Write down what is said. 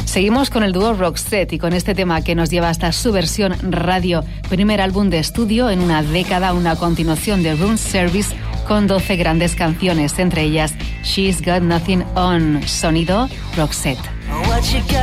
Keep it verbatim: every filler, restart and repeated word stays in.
Seguimos con el dúo Roxette y con este tema que nos lleva hasta su versión radio, primer álbum de estudio en una década, una continuación de Room Service con doce grandes canciones, entre ellas She's Got Nothing On, sonido Roxette.